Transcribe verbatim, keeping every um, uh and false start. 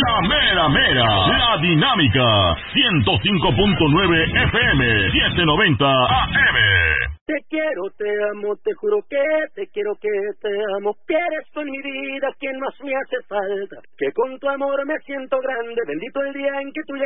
La mera mera, la dinámica, ciento cinco punto nueve F M, setecientos noventa A M. Te quiero, te amo, te juro que te quiero, que te amo, que eres tú en mi vida quien más me hace falta, que con tu amor me siento grande, bendito el día en que tú llegas.